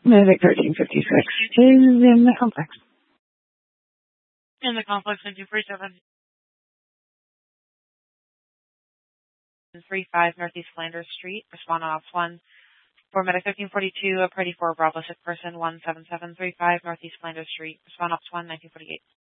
Medic 1356 is in the complex. In the complex, 247. 35 Northeast Flanders Street. Respond on Ops 1. For Medic 1342, a Party 4 Bravo 6 person, 17735 Northeast Flanders Street. Respond Ops 1, 1948.